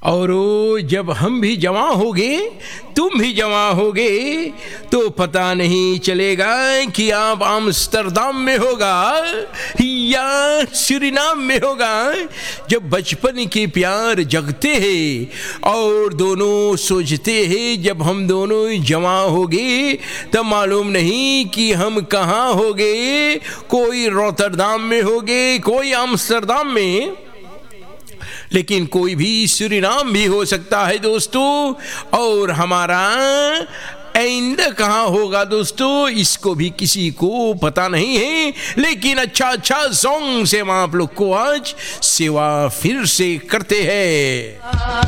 और जब हम भी जवां होगे, तुम भी जवां होगे, तो पता नहीं चलेगा कि आप आम्स्टरडाम में होगा या सूरीनाम में होगा। जब बचपन के प्यार जगते हैं और दोनों सोचते हैं, जब हम दोनों जवां होगे तब मालूम नहीं कि हम कहाँ होगे। कोई रोटरडाम में होगे, कोई आम्स्टरडाम में, लेकिन कोई भी सूरीनाम भी हो सकता है दोस्तों। और हमारा एंड कहाँ होगा दोस्तों, इसको भी किसी को पता नहीं है। लेकिन अच्छा सॉन्ग से हम आप लोग को आज सेवा फिर से करते हैं।